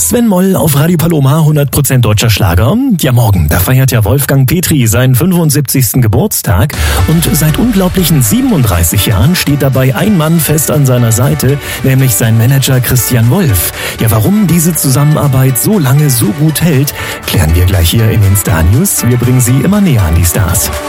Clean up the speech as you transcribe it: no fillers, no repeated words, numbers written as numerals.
Sven Moll auf Radio Paloma, 100% deutscher Schlager. Ja, morgen, da feiert ja Wolfgang Petri seinen 75. Geburtstag und seit unglaublichen 37 Jahren steht dabei ein Mann fest an seiner Seite, nämlich sein Manager Christian Wolf. Ja, warum diese Zusammenarbeit so lange so gut hält, klären wir gleich hier in den Star News. Wir bringen Sie immer näher an die Stars.